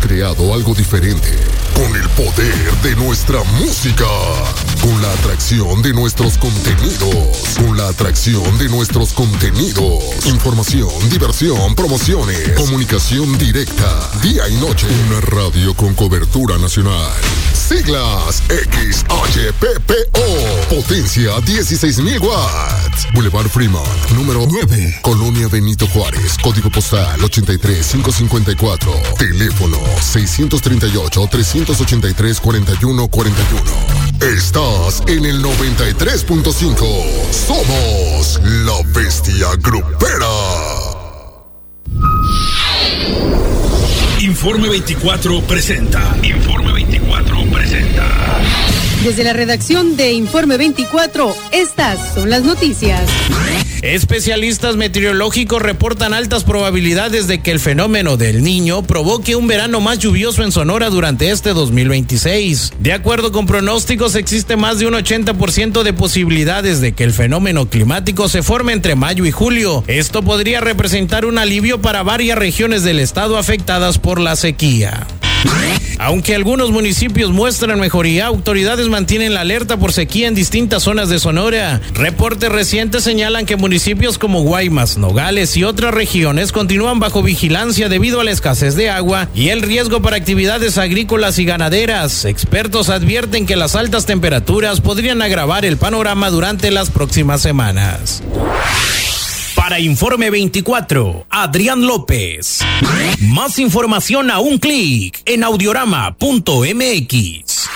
creado algo diferente, con el poder de nuestra música, con la atracción de nuestros contenidos, información, diversión, promociones, comunicación directa, día y noche, una radio con cobertura nacional. Siglas XHPPO, potencia 16,000 watts. Boulevard Fremont, número 9, Colonia Benito Juárez, código postal 83554, teléfono 638-383-4141. Estás en el 93.5. Somos la Bestia Grupera. Informe 24 presenta. Desde la redacción de Informe 24, estas son las noticias. Especialistas meteorológicos reportan altas probabilidades de que el fenómeno del Niño provoque un verano más lluvioso en Sonora durante este 2026. De acuerdo con pronósticos, existe más de un 80% de posibilidades de que el fenómeno climático se forme entre mayo y julio. Esto podría representar un alivio para varias regiones del estado afectadas por la sequía. Aunque algunos municipios muestran mejoría, autoridades mantienen la alerta por sequía en distintas zonas de Sonora. Reportes recientes señalan que municipios como Guaymas, Nogales y otras regiones continúan bajo vigilancia debido a la escasez de agua y el riesgo para actividades agrícolas y ganaderas. Expertos advierten que las altas temperaturas podrían agravar el panorama durante las próximas semanas. Para Informe 24, Adrián López. Más información a un clic en audiorama.mx.